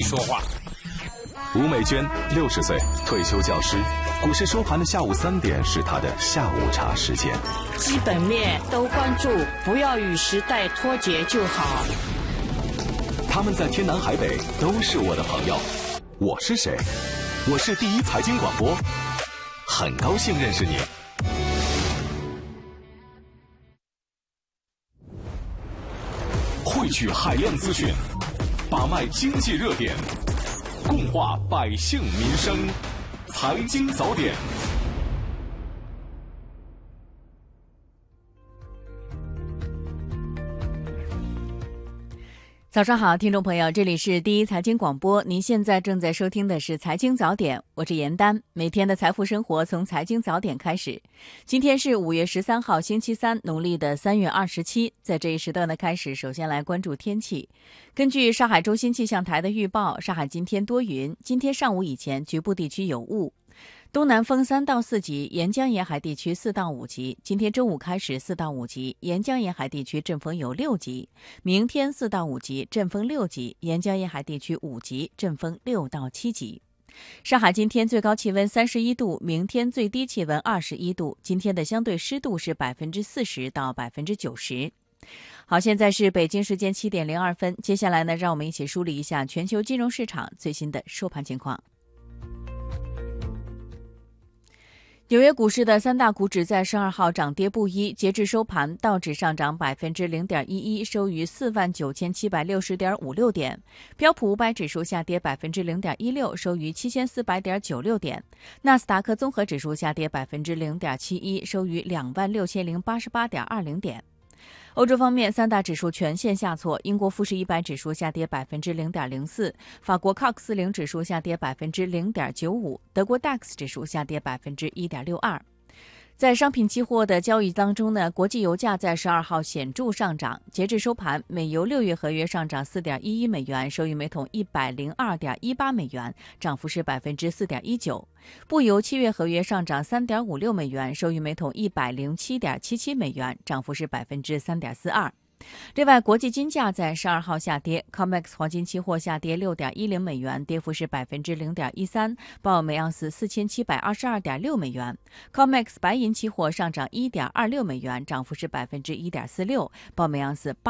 说话。 吴美娟60岁，退休教师。股市收盘的下午3点是她的下午茶时间。 基本面都关注，不要与时代脱节就好。 他们在天南海北都是我的朋友。我是谁？我是第一财经广播，很高兴认识你。汇聚海量资讯，把脉经济热点，共话百姓民生。财经早点。 早上好，听众朋友，这里是第一财经广播，您现在正在收听的是财经早点，我是严丹。每天的财富生活从财经早点开始。今天是5月13号星期三，农历的3月27。在这一时段的开始，首先来关注天气。根据上海中心气象台的预报，上海今天多云，今天上午以前局部地区有雾。东南风3到4级，沿江沿海地区4到5级。今天中午开始4到5级，沿江沿海地区阵风有6级。明天4到5级，阵风6级，沿江沿海地区5级，阵风6到7级。上海今天最高气温31度，明天最低气温21度。今天的相对湿度是40%到90%。好，现在是北京时间7点02分。接下来呢，让我们一起梳理一下全球金融市场最新的收盘情况。纽约股市的3大股指在12号涨跌不一，截至收盘，道指上涨0.11%，收于49760.56点；标普500指数下跌0.16%，收于7400.96点；纳斯达克综合指数下跌0.71%，收于26088.20点。欧洲方面，3大指数全线下挫，英国富时100指数下跌0.04%，法国 CAC 40指数下跌0.95%，德国 DAX 指数下跌1.62%。在商品期货的交易当中呢，国际油价在12号显著上涨，截至收盘，美油6月合约上涨4.11美元，收于每桶102.18美元，涨幅是4.19%；布油7月合约上涨3.56美元，收于每桶107.77美元，涨幅是3.42%。另外，国际金价在12号下跌 ，COMEX 黄金期货下跌6.10美元，跌幅是0.13%，报每盎司4722.6美元。COMEX 白银期货上涨1.26美元，涨幅是1.46%，报每盎司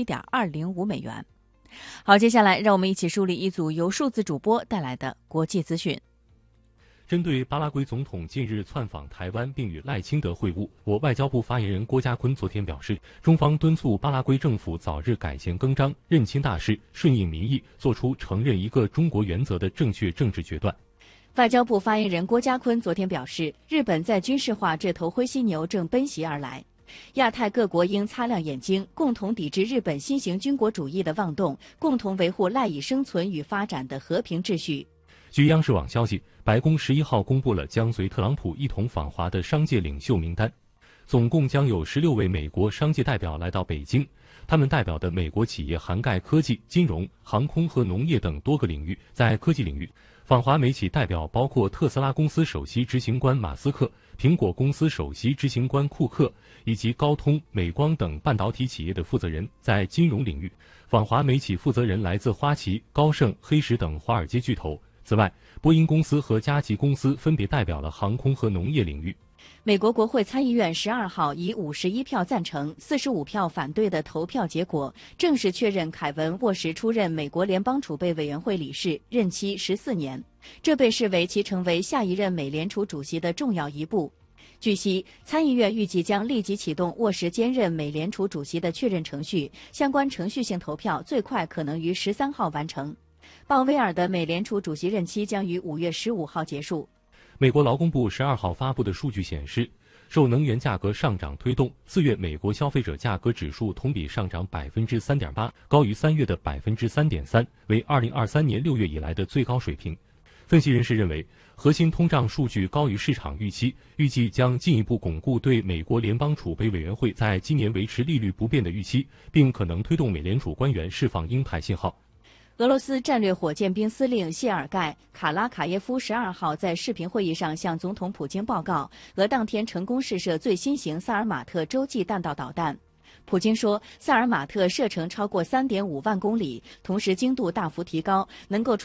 87.205美元。好，接下来让我们一起梳理一组由数字主播带来的国际资讯。 针对巴拉圭总统近日窜访台湾并与赖清德会晤，我外交部发言人郭家坤昨天表示，中方敦促巴拉圭政府早日改弦更张，认清大势，顺应民意，做出承认一个中国原则的正确政治决断。 外交部发言人郭家坤昨天表示，日本在军事化这头灰犀牛正奔袭而来，亚太各国应擦亮眼睛，共同抵制日本新型军国主义的妄动，共同维护赖以生存与发展的和平秩序。 据央视网消息，白宫11号公布了将随特朗普一同访华的商界领袖名单，总共将有16位美国商界代表来到北京，他们代表的美国企业涵盖科技、金融、航空和农业等多个领域。在科技领域，访华美企代表包括特斯拉公司首席执行官马斯克、苹果公司首席执行官库克以及高通、美光等半导体企业的负责人。在金融领域，访华美企负责人来自花旗、高盛、黑石等华尔街巨头。此外，波音公司和嘉吉公司分别代表了航空和农业领域。 美国国会参议院12号以51票赞成、45票反对的投票结果，正式确认凯文·沃什出任美国联邦储备委员会理事，任期14年。这被视为其成为下一任美联储主席的重要一步。据悉，参议院预计将立即启动沃什兼任美联储主席的确认程序，相关程序性投票最快可能于13号完成。鲍威尔的美联储主席任期将于5月15号结束。 美国劳工部12号发布的数据显示，受能源价格上涨推动，4月美国消费者价格指数同比上涨3.8%，高于3月的3.3%，为2023年6月以来的最高水平。分析人士认为，核心通胀数据高于市场预期，预计将进一步巩固对美国联邦储备委员会在今年维持利率不变的预期，并可能推动美联储官员释放鹰派信号。 俄罗斯战略火箭兵司令谢尔盖·卡拉卡耶夫12号在视频会议上向总统普京报告，俄当天成功试射最新型萨尔马特洲际弹道导弹。普京说，萨尔马特射程超过3.5万公里，同时精度大幅提高，能够